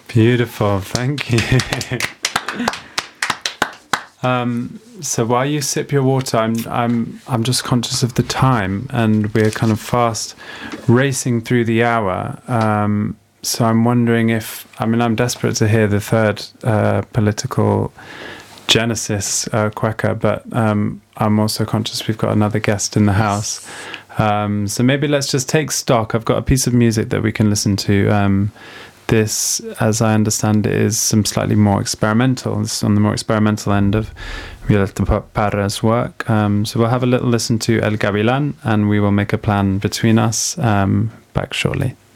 Beautiful, thank you. So while you sip your water, I'm just conscious of the time, and we're kind of fast racing through the hour. So I'm wondering I'm desperate to hear the third political genesis, Quecca, but I'm also conscious we've got another guest in the house. So maybe let's just take stock. I've got a piece of music that we can listen to. This, as I understand it, is some slightly more experimental. This is on the more experimental end of Violeta Parra's work. So we'll have a little listen to El Gavilan, and we will make a plan between us back shortly.